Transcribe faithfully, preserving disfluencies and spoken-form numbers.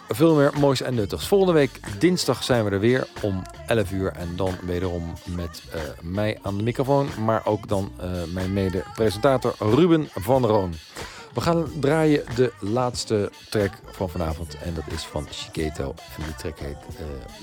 veel meer moois en nuttigs. Volgende week dinsdag zijn we er weer om elf uur. En dan wederom met uh, mij aan de microfoon. Maar ook dan uh, mijn mede-presentator Ruben van Roon. We gaan draaien de laatste track van vanavond. En dat is van Chiquito. En die track heet uh,